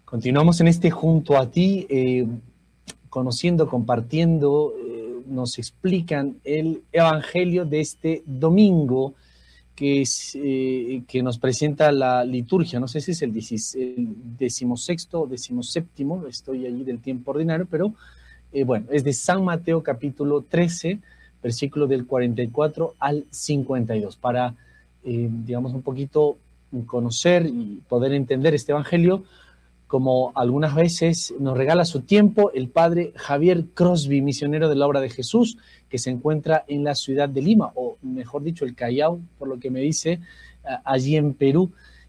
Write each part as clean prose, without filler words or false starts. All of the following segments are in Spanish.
Continuamos en este junto a ti, conociendo, compartiendo, nos explican el Evangelio de este domingo que nos presenta la liturgia. No sé si es el 16º o 17º, estoy allí del tiempo ordinario, pero bueno, es de San Mateo capítulo 13, versículo del 44 al 52, para, digamos, un poquito conocer y poder entender este Evangelio. Como algunas veces nos regala su tiempo el padre Javier Crosby, misionero de la Obra de Jesús, que se encuentra en la ciudad de Lima, o mejor dicho, el Callao, por lo que me dice, allí en Perú,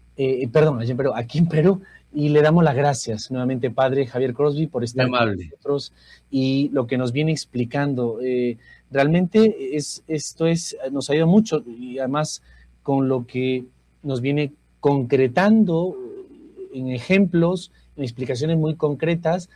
aquí en Perú, y le damos las gracias nuevamente, padre Javier Crosby, por estar con nosotros y lo que nos viene explicando. Realmente nos ayuda mucho, y además con lo que nos viene concretando en ejemplos, en explicaciones muy concretas,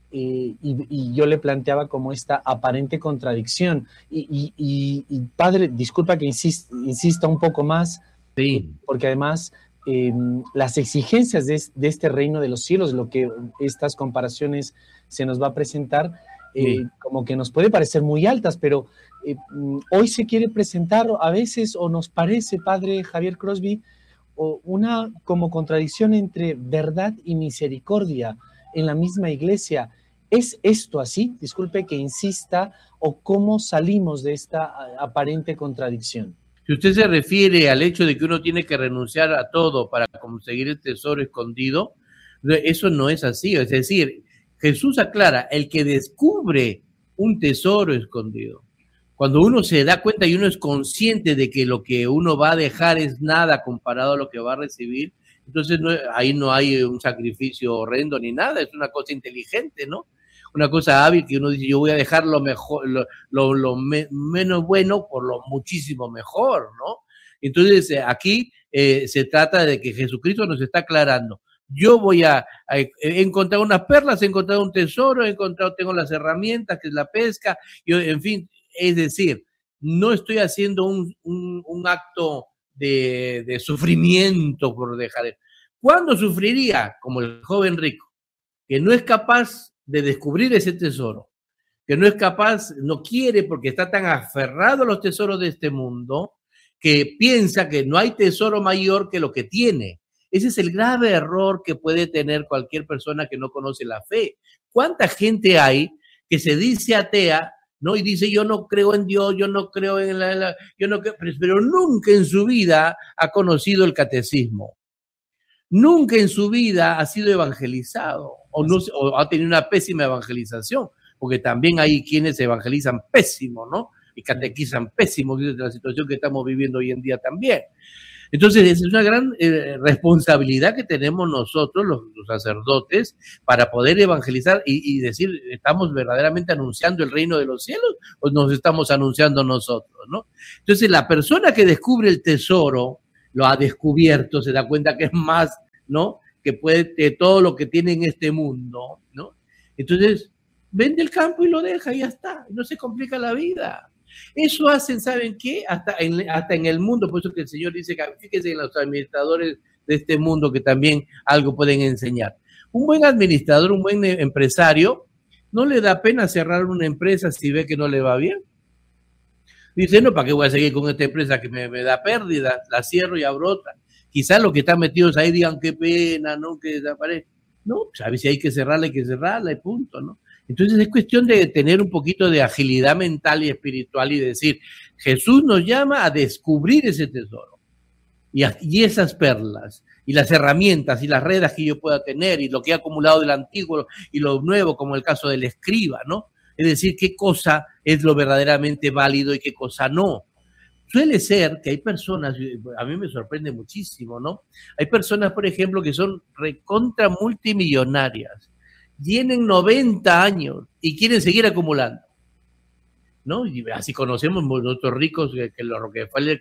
y yo le planteaba como esta aparente contradicción. Y padre, disculpa que insista un poco más, sí, porque además las exigencias de este reino de los cielos, lo que estas comparaciones se nos va a presentar, sí, como que nos puede parecer muy altas, pero hoy se quiere presentar a veces, o nos parece, padre Javier Crosby, o una como contradicción entre verdad y misericordia en la misma iglesia. ¿Es esto así? Disculpe que insista, o cómo salimos de esta aparente contradicción. Si usted se refiere al hecho de que uno tiene que renunciar a todo para conseguir el tesoro escondido, eso no es así. Es decir, Jesús aclara, el que descubre un tesoro escondido, cuando uno se da cuenta y uno es consciente de que lo que uno va a dejar es nada comparado a lo que va a recibir, entonces ahí no hay un sacrificio horrendo ni nada, es una cosa inteligente, ¿no? Una cosa hábil que uno dice, yo voy a dejar lo mejor, menos bueno por lo muchísimo mejor, ¿no? Entonces aquí se trata de que Jesucristo nos está aclarando. Yo voy a encontrar unas perlas, he encontrado un tesoro, tengo las herramientas, que es la pesca, en fin, es decir, no estoy haciendo un acto de sufrimiento por dejar. ¿Cuándo sufriría? Como el joven rico, que no es capaz de descubrir ese tesoro, que no es capaz, no quiere porque está tan aferrado a los tesoros de este mundo, que piensa que no hay tesoro mayor que lo que tiene. Ese es el grave error que puede tener cualquier persona que no conoce la fe. ¿Cuánta gente hay que se dice atea, ¿no? Y dice, yo no creo en Dios, yo no creo en yo no creo, pero nunca en su vida ha conocido el catecismo. Nunca en su vida ha sido evangelizado o ha tenido una pésima evangelización, porque también hay quienes evangelizan pésimo, ¿no? Y catequizan pésimo, desde la situación que estamos viviendo hoy en día también. Entonces, es una gran responsabilidad que tenemos nosotros, los sacerdotes, para poder evangelizar y decir, ¿estamos verdaderamente anunciando el reino de los cielos o nos estamos anunciando nosotros, ¿no? Entonces, la persona que descubre el tesoro, lo ha descubierto, se da cuenta que es más, ¿no? Que puede todo lo que tiene en este mundo, ¿no? Entonces, vende el campo y lo deja y ya está, no se complica la vida. Eso hacen, ¿saben qué? Hasta en el mundo, por eso que el Señor dice, que fíjense en los administradores de este mundo que también algo pueden enseñar. Un buen administrador, un buen empresario, no le da pena cerrar una empresa si ve que no le va bien. Dice, no, ¿para qué voy a seguir con esta empresa que me da pérdida? La cierro y abro otra. Quizás los que están metidos ahí digan, qué pena, ¿no? Que desaparezca. No, sabes, si hay que cerrarla y punto, ¿no? Entonces es cuestión de tener un poquito de agilidad mental y espiritual y decir, Jesús nos llama a descubrir ese tesoro y esas perlas y las herramientas y las redes que yo pueda tener y lo que he acumulado del antiguo y lo nuevo, como el caso del escriba, ¿no? Es decir, qué cosa es lo verdaderamente válido y qué cosa no. Suele ser que hay personas, a mí me sorprende muchísimo, ¿no? Hay personas, por ejemplo, que son recontra multimillonarias, tienen 90 años y quieren seguir acumulando, ¿no? Y así conocemos nosotros ricos, que los Rockefeller,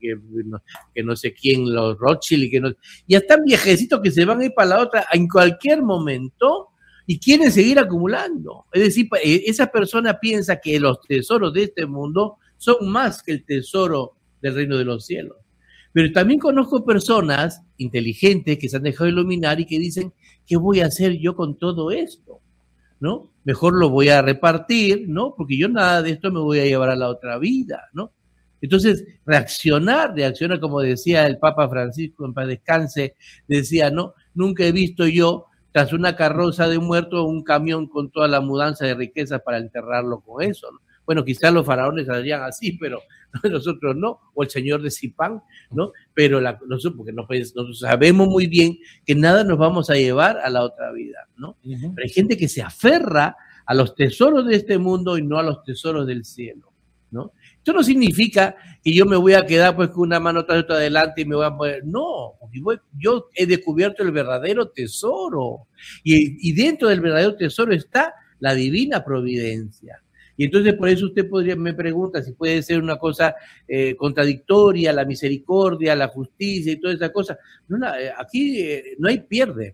que no sé quién, los Rothschild, y ya están viejecitos que se van a ir para la otra en cualquier momento y quieren seguir acumulando. Es decir, esa persona piensa que los tesoros de este mundo son más que el tesoro del reino de los cielos. Pero también conozco personas inteligentes que se han dejado iluminar y que dicen, ¿qué voy a hacer yo con todo esto? ¿No? Mejor lo voy a repartir, ¿no? Porque yo nada de esto me voy a llevar a la otra vida, ¿no? Entonces, reacciona como decía el Papa Francisco, en paz descanse, decía, ¿no? Nunca he visto yo, tras una carroza de muertos, un camión con toda la mudanza de riquezas para enterrarlo con eso, ¿no? Bueno, quizás los faraones harían así, pero nosotros no, o el señor de Zipán, ¿no? Pero nosotros, porque nosotros sabemos muy bien que nada nos vamos a llevar a la otra vida, ¿no? Pero hay gente que se aferra a los tesoros de este mundo y no a los tesoros del cielo, ¿no? Esto no significa que yo me voy a quedar pues con una mano tras otra adelante y me voy a poner, no, yo he descubierto el verdadero tesoro y dentro del verdadero tesoro está la divina providencia. Y entonces por eso usted me pregunta si puede ser una cosa contradictoria, la misericordia, la justicia y toda esa cosa. No, aquí no hay pierde,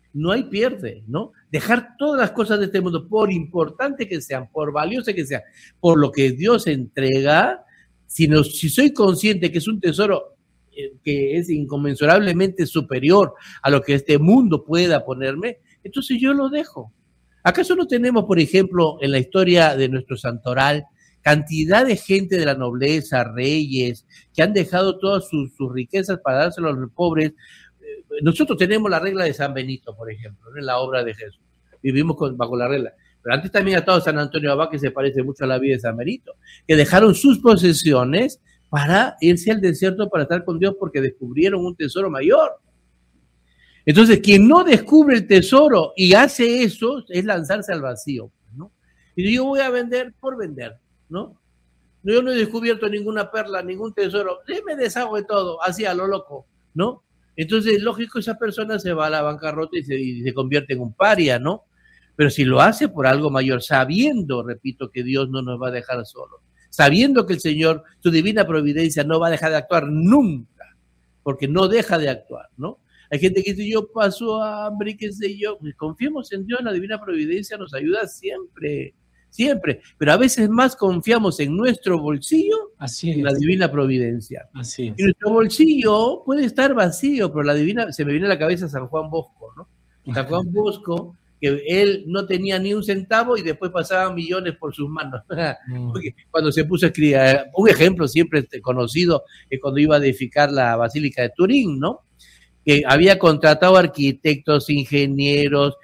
¿no? Dejar todas las cosas de este mundo, por importante que sean, por valiosas que sean, por lo que Dios entrega, si soy consciente que es un tesoro que es inconmensurablemente superior a lo que este mundo pueda ponerme, entonces yo lo dejo. ¿Acaso no tenemos, por ejemplo, en la historia de nuestro santoral, cantidad de gente de la nobleza, reyes, que han dejado todas sus riquezas para dárselo a los pobres? Nosotros tenemos la regla de San Benito, por ejemplo, en la obra de Jesús. Vivimos bajo la regla. Pero antes también ha estado San Antonio Abad, que se parece mucho a la vida de San Benito, que dejaron sus posesiones para irse al desierto para estar con Dios porque descubrieron un tesoro mayor. Entonces, quien no descubre el tesoro y hace eso es lanzarse al vacío, ¿no? Y yo voy a vender por vender, ¿no? Yo no he descubierto ninguna perla, ningún tesoro, me deshago de todo, así a lo loco, ¿no? Entonces, lógico, esa persona se va a la bancarrota y se convierte en un paria, ¿no? Pero si lo hace por algo mayor, sabiendo, repito, que Dios no nos va a dejar solos, sabiendo que el Señor, su divina providencia, no va a dejar de actuar nunca, porque no deja de actuar, ¿no? Hay gente que dice, yo paso hambre, qué sé yo. Pues confiemos en Dios, la divina providencia nos ayuda siempre, siempre. Pero a veces más confiamos en nuestro bolsillo que en la divina providencia. Así es. Y nuestro bolsillo puede estar vacío, pero la divina, se me viene a la cabeza San Juan Bosco, ¿no? San Juan Bosco, que él no tenía ni un centavo y después pasaban millones por sus manos. Porque cuando se puso a escribir, un ejemplo siempre conocido es cuando iba a edificar la Basílica de Turín, ¿no? Que había contratado arquitectos, ingenieros,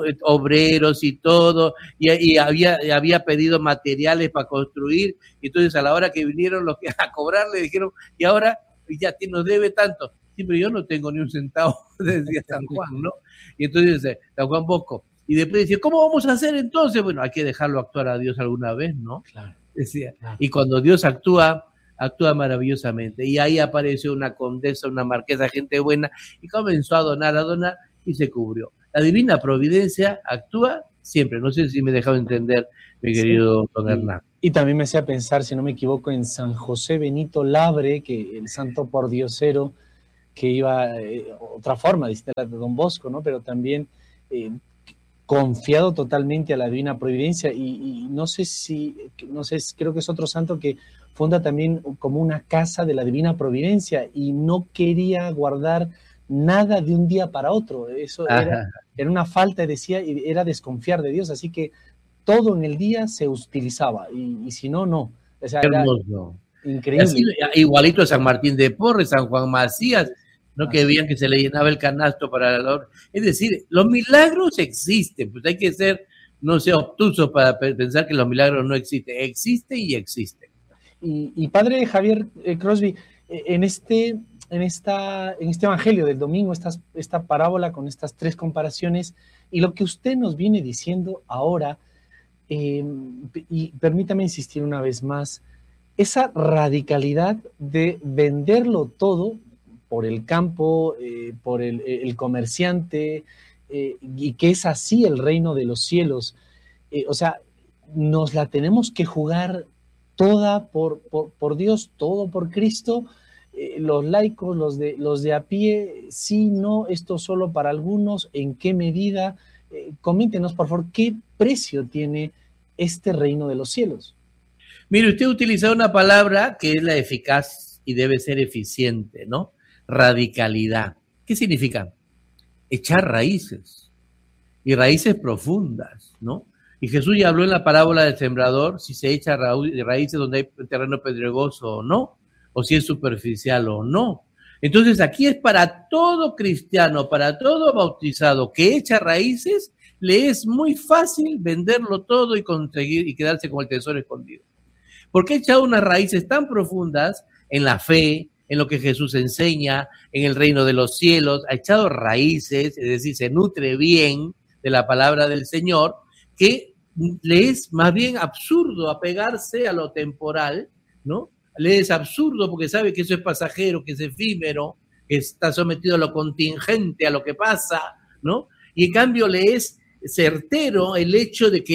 obreros y todo, y había pedido materiales para construir, y entonces a la hora que vinieron los que a cobrar le dijeron, y ahora ya nos debe tanto. Sí, pero yo no tengo ni un centavo, decía San Juan, ¿no? Y entonces San Juan Bosco, y después decía, ¿cómo vamos a hacer entonces? Bueno, hay que dejarlo actuar a Dios alguna vez, ¿no? Claro. Decía, claro. Y cuando Dios actúa maravillosamente. Y ahí apareció una condesa, una marquesa, gente buena, y comenzó a donar, y se cubrió. La divina providencia actúa siempre. No sé si me he dejado entender, mi querido don Hernán. Y también me hacía pensar, si no me equivoco, en San José Benito Labre, que el santo pordiosero, que iba otra forma de la de Don Bosco, ¿no? Pero también confiado totalmente a la divina providencia, y no sé, creo que es otro santo que funda también como una casa de la divina providencia y no quería guardar nada de un día para otro. Eso era una falta, decía, y era desconfiar de Dios, así que todo en el día se utilizaba y si no, no. O sea, era increíble. Así, igualito a San Martín de Porres, San Juan Macías, ¿no? Que veían que se le llenaba el canasto para la hora. Es decir, los milagros existen, pues hay que ser, no sé, obtuso para pensar que los milagros no existen. Existen y existen. Y padre Javier Crosby, en este evangelio del domingo, esta parábola con estas tres comparaciones, y lo que usted nos viene diciendo ahora, y permítame insistir una vez más, esa radicalidad de venderlo todo por el campo, por el comerciante, y que es así el reino de los cielos. O sea, nos la tenemos que jugar toda por Dios, todo por Cristo. Los laicos, los de a pie, sí, no, esto solo para algunos, ¿en qué medida? Coméntenos, por favor, ¿qué precio tiene este reino de los cielos? Mire, usted ha utilizado una palabra que es la eficaz, eficaz y debe ser eficiente, ¿no? Radicalidad. ¿Qué significa? Echar raíces, y raíces profundas, ¿no? Y Jesús ya habló en la parábola del sembrador, si se echa raíces donde hay terreno pedregoso o no, o si es superficial o no. Entonces aquí es para todo cristiano, para todo bautizado que echa raíces, le es muy fácil venderlo todo y conseguir y quedarse con el tesoro escondido. Porque ha echado unas raíces tan profundas en la fe, en lo que Jesús enseña, en el reino de los cielos, ha echado raíces, es decir, se nutre bien de la palabra del Señor, que le es más bien absurdo apegarse a lo temporal, ¿no? Le es absurdo porque sabe que eso es pasajero, que es efímero, que está sometido a lo contingente, a lo que pasa, ¿no? Y en cambio le es certero el hecho de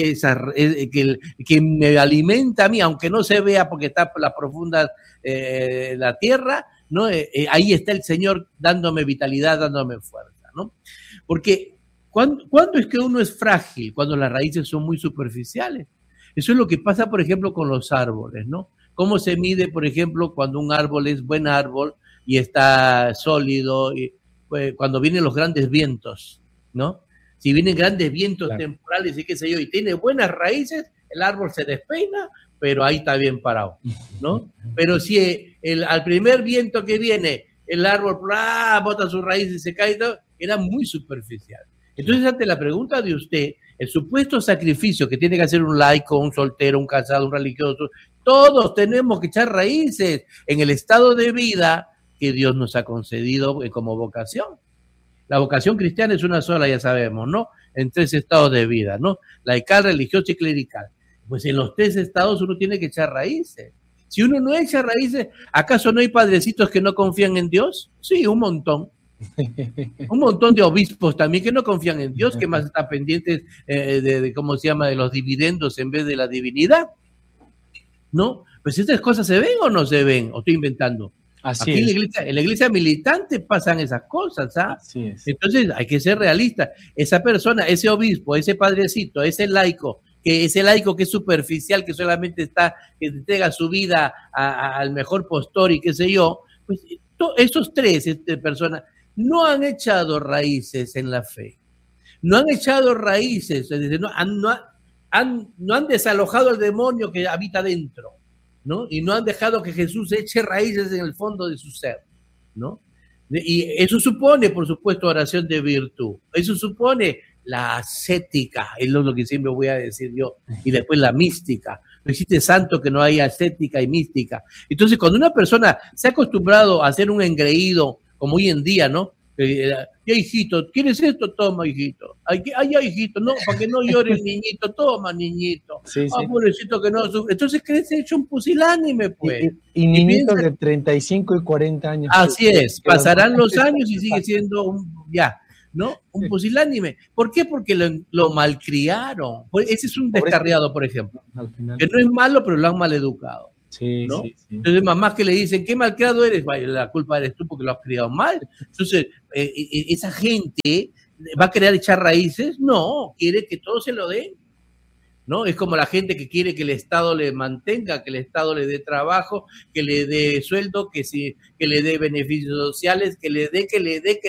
que me alimenta a mí, aunque no se vea porque está por las profundas la tierra, ¿no? Ahí está el Señor dándome vitalidad, dándome fuerza, ¿no? Porque ¿cuándo es que uno es frágil? Cuando las raíces son muy superficiales. Eso es lo que pasa, por ejemplo, con los árboles, ¿no? ¿Cómo se mide, por ejemplo, cuando un árbol es buen árbol y está sólido, y, pues, cuando vienen los grandes vientos, ¿no? Si vienen grandes vientos temporales y qué sé yo, y tiene buenas raíces, el árbol se despeina, pero ahí está bien parado, ¿no? Pero si al primer viento que viene, el árbol bota sus raíces y se cae, era muy superficial. Entonces, ante la pregunta de usted, el supuesto sacrificio que tiene que hacer un laico, un soltero, un casado, un religioso, todos tenemos que echar raíces en el estado de vida que Dios nos ha concedido como vocación. La vocación cristiana es una sola, ya sabemos, ¿no? En 3 estados de vida, ¿no? Laical, religioso y clerical. Pues en los 3 estados uno tiene que echar raíces. Si uno no echa raíces, ¿acaso no hay padrecitos que no confían en Dios? Sí, un montón. Un montón de obispos también que no confían en Dios, que más están pendientes de ¿cómo se llama?, de los dividendos en vez de la divinidad, ¿no? Pues estas cosas se ven o no se ven, o estoy inventando. Así aquí es. en la iglesia militante pasan esas cosas, ¿ah? Así es. Entonces hay que ser realista. Esa persona, ese obispo, ese padrecito, ese laico que es superficial, que solamente está, que entrega su vida al mejor postor y qué sé yo, pues esos 3 personas no han echado raíces en la fe, no han echado raíces, es decir, no han desalojado al demonio que habita dentro, ¿no? Y no han dejado que Jesús eche raíces en el fondo de su ser, ¿no? Y eso supone, por supuesto, oración de virtud. Eso supone la ascética, es lo que siempre voy a decir yo, y después la mística. No existe santo que no haya ascética y mística. Entonces, cuando una persona se ha acostumbrado a ser un engreído, como hoy en día, ¿no? Ya, hijito, ¿quieres esto? Toma, hijito. Ay, hijito, no, para que no llore el niñito, toma, niñito. Sí, sí. Pobrecito que no sufre. Entonces crece hecho un pusilánime, pues. Y niñitos de 35 y 40 años. Así es, pasarán los años y sigue siendo un pusilánime. ¿Por qué? Porque lo malcriaron. Pues ese es un descarriado, por ejemplo. Que no es malo, pero lo han maleducado. Sí, ¿no? sí. Entonces, mamás que le dicen, ¿qué malcriado eres? Vaya, la culpa eres tú porque lo has criado mal. Entonces, esa gente va a querer echar raíces. No, quiere que todo se lo den, ¿no? Es como la gente que quiere que el Estado le mantenga, que el Estado le dé trabajo, que le dé sueldo, que le dé beneficios sociales, que le dé.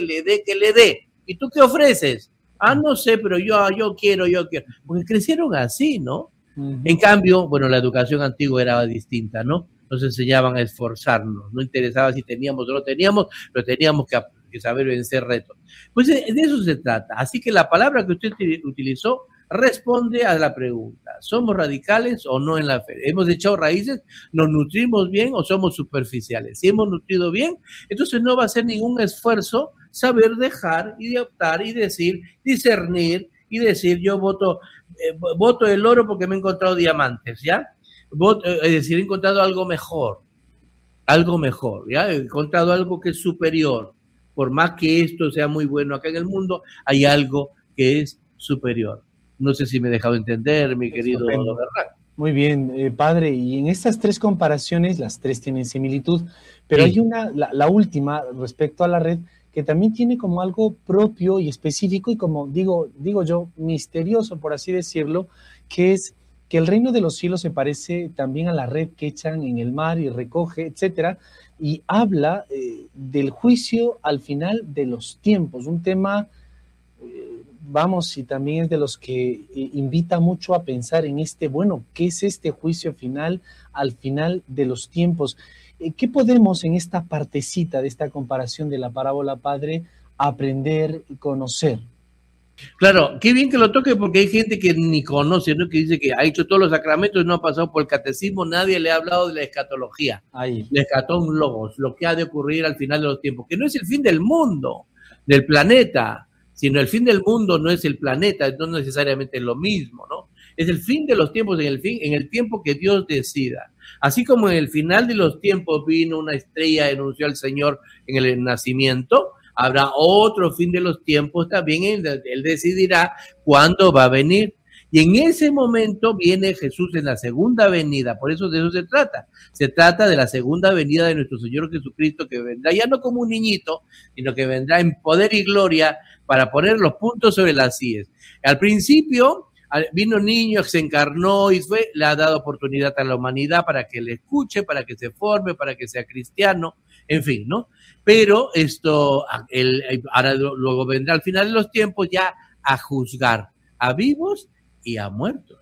¿Y tú qué ofreces? No sé, pero yo quiero. Porque crecieron así, ¿no? En cambio, bueno, la educación antigua era distinta, ¿no? Nos enseñaban a esforzarnos, no interesaba si teníamos o no teníamos, pero teníamos que saber vencer retos. Pues de eso se trata. Así que la palabra que usted utilizó responde a la pregunta: ¿somos radicales o no en la fe? ¿Hemos echado raíces? ¿Nos nutrimos bien o somos superficiales? Si hemos nutrido bien, entonces no va a ser ningún esfuerzo saber dejar y de optar y decir, discernir y decir, yo voto el oro porque me he encontrado diamantes, ¿ya? Es decir, he encontrado algo mejor, ¿ya? He encontrado algo que es superior. Por más que esto sea muy bueno acá en el mundo, hay algo que es superior. No sé si me he dejado entender, mi querido Bernard. Muy bien, padre, y en estas 3 comparaciones, las 3 tienen similitud, pero sí. Hay la última respecto a la red, que también tiene como algo propio y específico y como digo yo, misterioso, por así decirlo, que es que el reino de los cielos se parece también a la red que echan en el mar y recoge, etcétera, y habla del juicio al final de los tiempos, un tema, vamos, y también es de los que invita mucho a pensar en bueno, ¿qué es este juicio final al final de los tiempos? ¿Qué podemos en esta partecita de esta comparación de la parábola, Padre, aprender y conocer? Claro, qué bien que lo toque porque hay gente que ni conoce, ¿no? Que dice que ha hecho todos los sacramentos y no ha pasado por el catecismo, nadie le ha hablado de la escatología, la escatón logos, lo que ha de ocurrir al final de los tiempos, que no es el fin del mundo, del planeta, sino el fin del mundo no es el planeta, no necesariamente es lo mismo, ¿no? Es el fin de los tiempos, en el tiempo que Dios decida. Así como en el final de los tiempos vino una estrella, anunció al Señor en el nacimiento, habrá otro fin de los tiempos también, él decidirá cuándo va a venir. Y en ese momento viene Jesús en la segunda venida, por eso de eso se trata. Se trata de la segunda venida de nuestro Señor Jesucristo, que vendrá ya no como un niñito, sino que vendrá en poder y gloria para poner los puntos sobre las íes. Al principio vino niño, se encarnó y le ha dado oportunidad a la humanidad para que le escuche, para que se forme, para que sea cristiano, en fin, ¿no? Pero ahora luego vendrá al final de los tiempos ya a juzgar a vivos y a muertos.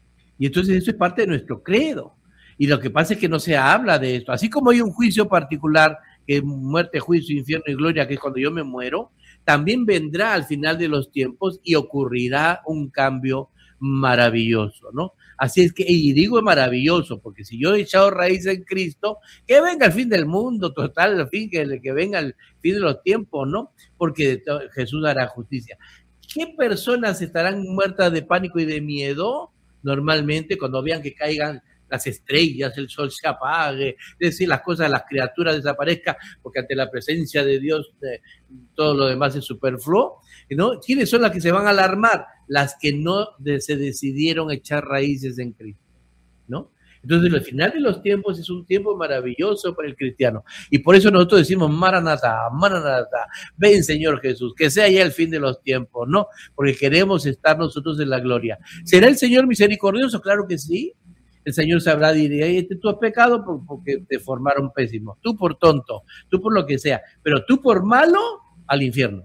Y entonces eso es parte de nuestro credo. Y lo que pasa es que no se habla de esto. Así como hay un juicio particular, que es muerte, juicio, infierno y gloria, que es cuando yo me muero, también vendrá al final de los tiempos y ocurrirá un cambio maravilloso, ¿no? Así es que, y digo maravilloso, porque si yo he echado raíz en Cristo, que venga el fin del mundo, total, el fin, que venga el fin de los tiempos, ¿no? Porque Jesús hará justicia. ¿Qué personas estarán muertas de pánico y de miedo? Normalmente cuando vean que caigan las estrellas, el sol se apague, es decir, las cosas, las criaturas desaparezcan, porque ante la presencia de Dios todo lo demás es superfluo, ¿no? ¿Quiénes son las que se van a alarmar? Las que no se decidieron echar raíces en Cristo, ¿no? Entonces, el final de los tiempos es un tiempo maravilloso para el cristiano. Y por eso nosotros decimos, Maranatá, Maranatá, ven Señor Jesús, que sea ya el fin de los tiempos, ¿no? Porque queremos estar nosotros en la gloria. ¿Será el Señor misericordioso? Claro que sí. El Señor sabrá, diré, tú has pecado porque te formaron pésimo, tú por tonto, tú por lo que sea, pero tú por malo, al infierno.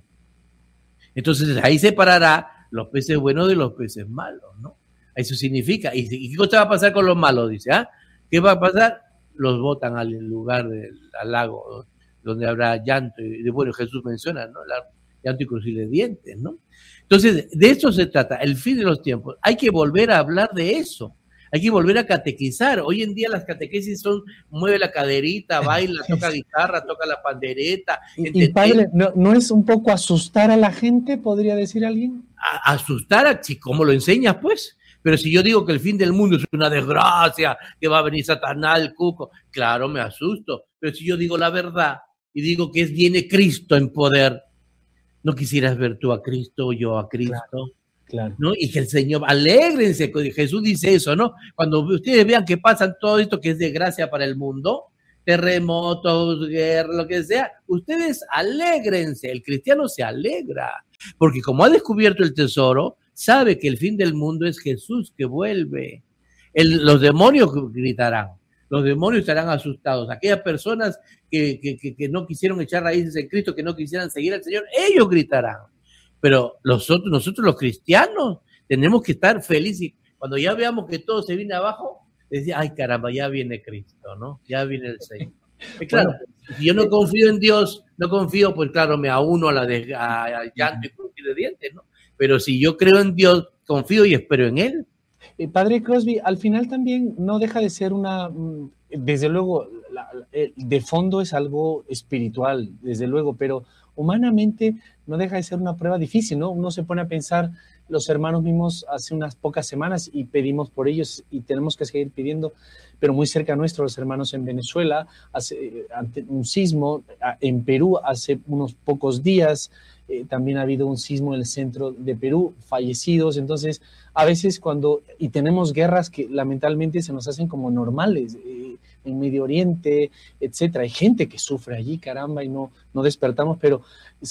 Entonces ahí separará los peces buenos de los peces malos, ¿no? Eso significa. ¿Y qué cosa va a pasar con los malos? Dice, ¿ah? ¿Qué va a pasar? Los botan al lugar al lago, donde habrá llanto. Y bueno, Jesús menciona, ¿no? Llanto y crujir de dientes, ¿no? Entonces, de eso se trata, el fin de los tiempos. Hay que volver a hablar de eso. Hay que volver a catequizar. Hoy en día las catequesis son, mueve la caderita, baila, toca guitarra, toca la pandereta. Y padre, ¿no es un poco asustar a la gente, podría decir alguien? Asustar, ¿cómo lo enseñas, pues? Pero si yo digo que el fin del mundo es una desgracia, que va a venir Satanás, el cuco, claro, me asusto. Pero si yo digo la verdad y digo que viene Cristo en poder, ¿no quisieras ver tú a Cristo o yo a Cristo? Claro. ¿No? Y que el Señor, alégrense, Jesús dice eso, ¿no? Cuando ustedes vean que pasan todo esto que es desgracia para el mundo, terremotos, guerra, lo que sea, ustedes alégrense, el cristiano se alegra, porque como ha descubierto el tesoro, sabe que el fin del mundo es Jesús que vuelve. Los demonios gritarán, los demonios estarán asustados, aquellas personas que no quisieron echar raíces en Cristo, que no quisieran seguir al Señor, ellos gritarán. Pero nosotros los cristianos tenemos que estar felices. Cuando ya veamos que todo se viene abajo, decir, ay caramba, ya viene Cristo, ¿no? Ya viene el Señor. Y claro, si yo no confío en Dios, no confío, pues claro, me auno a llanto y crujir de dientes, ¿no? Pero si yo creo en Dios, confío y espero en Él. Padre Crosby, al final también no deja de ser desde luego, de fondo es algo espiritual, desde luego, pero humanamente no deja de ser una prueba difícil, ¿no? Uno se pone a pensar, los hermanos mismos hace unas pocas semanas y pedimos por ellos y tenemos que seguir pidiendo, pero muy cerca nuestro, los hermanos en Venezuela, ante un sismo, en Perú hace unos pocos días, también ha habido un sismo en el centro de Perú, fallecidos. Entonces, a veces y tenemos guerras que lamentablemente se nos hacen como normales, en Medio Oriente, etcétera. Hay gente que sufre allí, caramba, y no despertamos, pero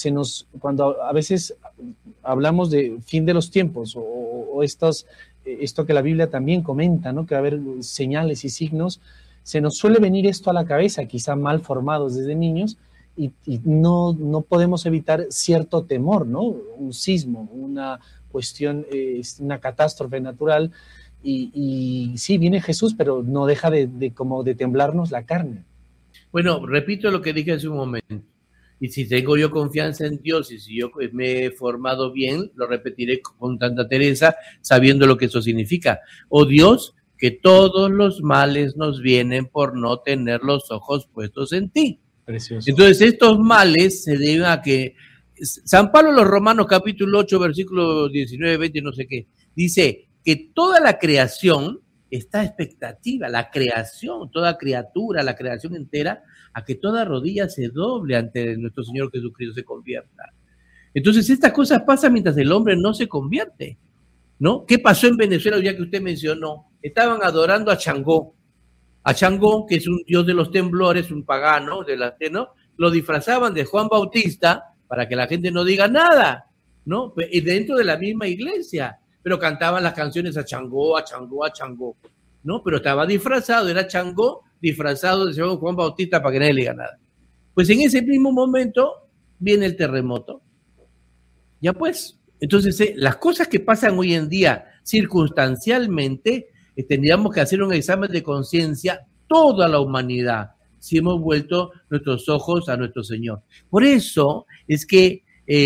cuando a veces hablamos de fin de los tiempos esto que la Biblia también comenta, ¿no? Que va a haber señales y signos, se nos suele venir esto a la cabeza, quizá mal formados desde niños, y no podemos evitar cierto temor, ¿no? Un sismo, una cuestión, una catástrofe natural, y sí, viene Jesús, pero no deja como de temblarnos la carne. Bueno, repito lo que dije hace un momento. Y si tengo yo confianza en Dios y si yo me he formado bien, lo repetiré con Santa Teresa, sabiendo lo que eso significa. Oh Dios, que todos los males nos vienen por no tener los ojos puestos en ti. Precioso. Entonces, estos males se deben a que San Pablo, los Romanos, capítulo 8, versículo 19, 20, no sé qué, dice que toda la creación está expectativa, la creación, toda criatura, la creación entera, a que toda rodilla se doble ante nuestro Señor Jesucristo, se convierta. Entonces, estas cosas pasan mientras el hombre no se convierte, ¿no? ¿Qué pasó en Venezuela el día que usted mencionó? Estaban adorando a Changó, que es un dios de los temblores, un pagano, ¿no? Lo disfrazaban de Juan Bautista para que la gente no diga nada, ¿no? Y dentro de la misma iglesia, pero cantaban las canciones a Changó, a Changó, a Changó, ¿no? Pero estaba disfrazado, era Changó disfrazado de Juan Bautista para que nadie le diga nada. Pues en ese mismo momento viene el terremoto. Ya pues, entonces las cosas que pasan hoy en día circunstancialmente, tendríamos que hacer un examen de conciencia toda la humanidad si hemos vuelto nuestros ojos a nuestro Señor. Por eso es que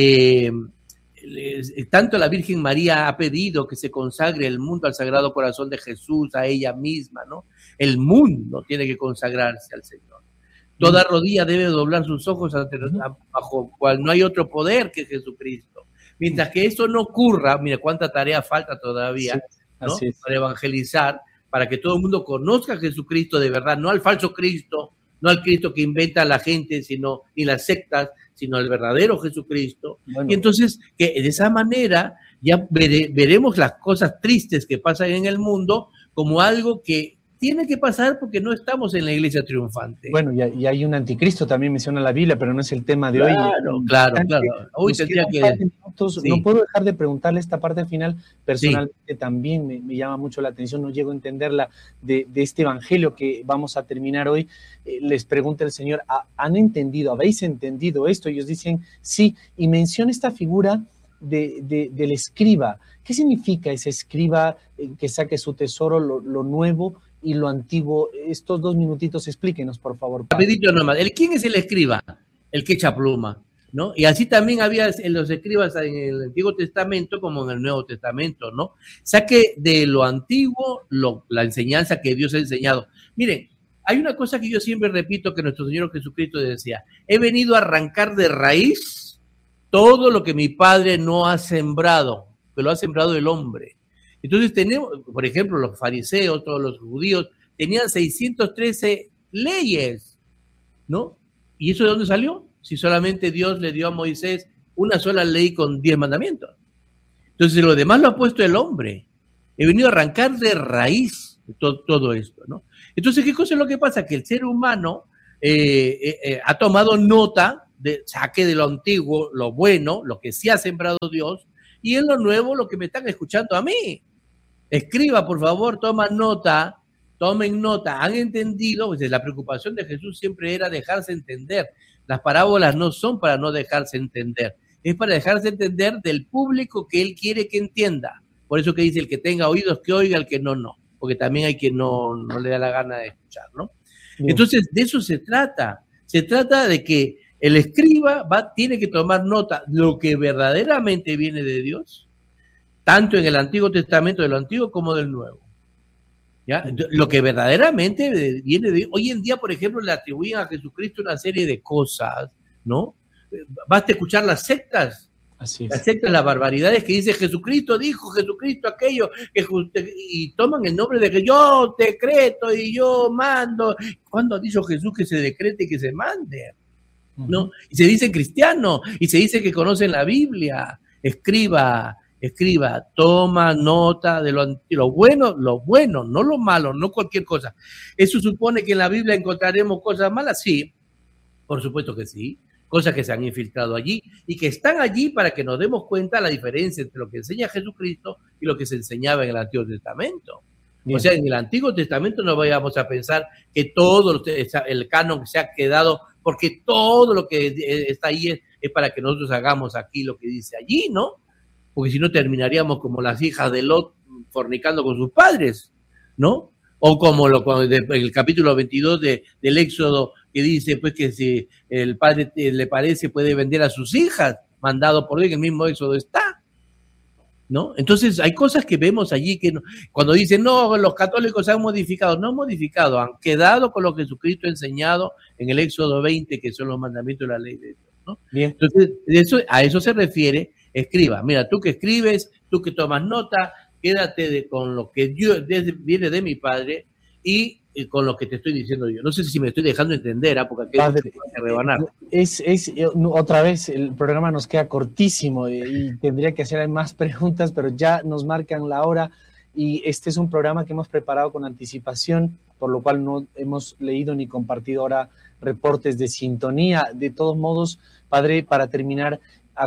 tanto la Virgen María ha pedido que se consagre el mundo al Sagrado Corazón de Jesús, a ella misma, ¿no? El mundo tiene que consagrarse al Señor. Toda rodilla debe doblar sus ojos bajo cual no hay otro poder que Jesucristo. Mientras que eso no ocurra, mira cuánta tarea falta todavía, ¿no? Para evangelizar, para que todo el mundo conozca a Jesucristo de verdad, no al falso Cristo, no al Cristo que inventa a la gente, sino ni las sectas, sino al verdadero Jesucristo. Bueno. Y entonces, que de esa manera ya veremos las cosas tristes que pasan en el mundo como algo que tiene que pasar porque no estamos en la iglesia triunfante. Bueno, y hay un anticristo, también menciona la Biblia, pero no es el tema de hoy. Claro. Hoy tendría que... Minutos, sí. No puedo dejar de preguntarle esta parte final, personalmente también me llama mucho la atención, no llego a entenderla de este evangelio que vamos a terminar hoy. Les pregunta el Señor, ¿han entendido, habéis entendido esto? Ellos dicen, sí, y menciona esta figura del escriba. ¿Qué significa ese escriba que saque su tesoro, lo nuevo y lo antiguo? Estos 2 minutitos, explíquenos, por favor. Rapidito nomás. ¿Quién es el escriba? El que echa pluma, ¿no? Y así también había en los escribas en el Antiguo Testamento como en el Nuevo Testamento, ¿no? Saque de lo antiguo la enseñanza que Dios ha enseñado. Miren, hay una cosa que yo siempre repito que nuestro Señor Jesucristo decía: he venido a arrancar de raíz todo lo que mi Padre no ha sembrado, que lo ha sembrado el hombre. Entonces tenemos, por ejemplo, los fariseos, todos los judíos, tenían 613 leyes, ¿no? ¿Y eso de dónde salió? Si solamente Dios le dio a Moisés una sola ley con 10 mandamientos. Entonces lo demás lo ha puesto el hombre. He venido a arrancar de raíz todo esto, ¿no? Entonces, ¿qué cosa es lo que pasa? Que el ser humano ha tomado nota, saque de lo antiguo, lo bueno, lo que sí ha sembrado Dios, y en lo nuevo, lo que me están escuchando a mí. Escriba, por favor, tomen nota, han entendido, pues la preocupación de Jesús siempre era dejarse entender. Las parábolas no son para no dejarse entender, es para dejarse entender del público que él quiere que entienda. Por eso que dice, el que tenga oídos que oiga, el que no, porque también hay quien no le da la gana de escuchar, ¿no? Bien. Entonces, de eso se trata de que el escriba tiene que tomar nota de lo que verdaderamente viene de Dios, tanto en el Antiguo Testamento, de lo Antiguo como del Nuevo. ¿Ya? Lo que verdaderamente viene de Dios. Hoy en día, por ejemplo, le atribuyen a Jesucristo una serie de cosas, ¿no? Basta escuchar las sectas. Así es. Las sectas, las barbaridades que dice Jesucristo dijo, Jesucristo aquello, y toman el nombre de que yo decreto y yo mando. ¿Cuándo ha dicho Jesús que se decrete y que se mande? ¿No? Y se dicen cristianos, y se dice que conocen la Biblia. Escriba, toma nota de lo bueno, no lo malo, no cualquier cosa. ¿Eso supone que en la Biblia encontraremos cosas malas? Sí, por supuesto que sí. Cosas que se han infiltrado allí y que están allí para que nos demos cuenta de la diferencia entre lo que enseña Jesucristo y lo que se enseñaba en el Antiguo Testamento. O sea, en el Antiguo Testamento no vayamos a pensar que todo el canon se ha quedado, porque todo lo que está ahí es para que nosotros hagamos aquí lo que dice allí, ¿no? Porque si no terminaríamos como las hijas de Lot fornicando con sus padres, ¿no? O como el capítulo 22 del Éxodo, que dice pues que si el padre le parece puede vender a sus hijas, mandado por Dios, que el mismo Éxodo está, ¿no? Entonces hay cosas que vemos allí que cuando dicen, no, los católicos han modificado, no han modificado, han quedado con lo que Jesucristo ha enseñado en el Éxodo 20, que son los mandamientos de la ley de Dios, ¿no? Bien. Entonces, a eso se refiere, escriba. Mira, tú que escribes, tú que tomas nota, quédate con lo que viene de mi Padre y con lo que te estoy diciendo yo. No sé si me estoy dejando entender, porque aquí se puede rebanar. Otra vez, el programa nos queda cortísimo y tendría que hacer más preguntas, pero ya nos marcan la hora y este es un programa que hemos preparado con anticipación, por lo cual no hemos leído ni compartido ahora reportes de sintonía. De todos modos, Padre, para terminar,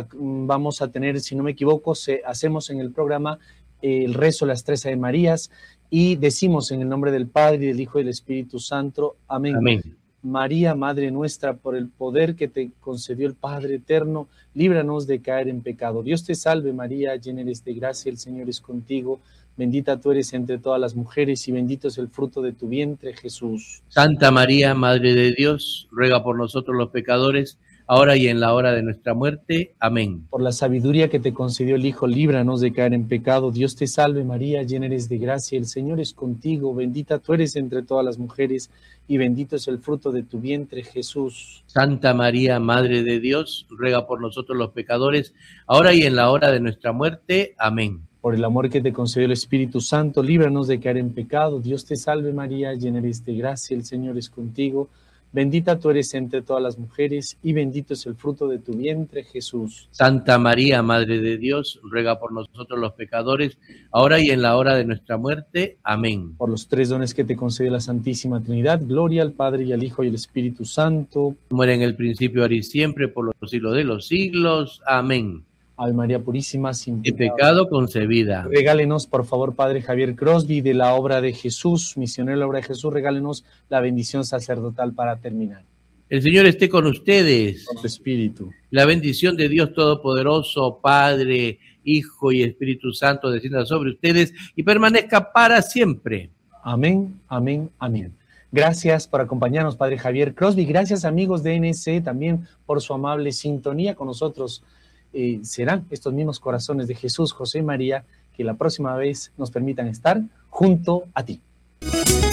vamos a tener, si no me equivoco, hacemos en el programa el rezo de las 3 Ave Marías y decimos en el nombre del Padre, y del Hijo y del Espíritu Santo. Amén. Amén. María, Madre nuestra, por el poder que te concedió el Padre eterno, líbranos de caer en pecado. Dios te salve María, llena eres de gracia, el Señor es contigo. Bendita tú eres entre todas las mujeres y bendito es el fruto de tu vientre, Jesús. Santa María, Madre de Dios, ruega por nosotros los pecadores, ahora y en la hora de nuestra muerte. Amén. Por la sabiduría que te concedió el Hijo, líbranos de caer en pecado. Dios te salve María, llena eres de gracia, el Señor es contigo. Bendita tú eres entre todas las mujeres y bendito es el fruto de tu vientre, Jesús. Santa María, Madre de Dios, ruega por nosotros los pecadores, ahora y en la hora de nuestra muerte. Amén. Por el amor que te concedió el Espíritu Santo, líbranos de caer en pecado. Dios te salve María, llena eres de gracia, el Señor es contigo. Bendita tú eres entre todas las mujeres y bendito es el fruto de tu vientre, Jesús. Santa María, Madre de Dios, ruega por nosotros los pecadores, ahora y en la hora de nuestra muerte. Amén. Por los 3 dones que te concedió la Santísima Trinidad, gloria al Padre y al Hijo y al Espíritu Santo. Como era en el principio, ahora y siempre, por los siglos de los siglos. Amén. Ave María Purísima, sin pecado concebida. Regálenos, por favor, Padre Javier Crosby, de la obra de Jesús, misionero de la obra de Jesús, regálenos la bendición sacerdotal para terminar. El Señor esté con ustedes. Con tu espíritu. La bendición de Dios Todopoderoso, Padre, Hijo y Espíritu Santo, descienda sobre ustedes y permanezca para siempre. Amén, amén, amén. Gracias por acompañarnos, Padre Javier Crosby. Gracias, amigos de NC, también por su amable sintonía con nosotros. Serán estos mismos corazones de Jesús, José y María, que la próxima vez nos permitan estar junto a ti.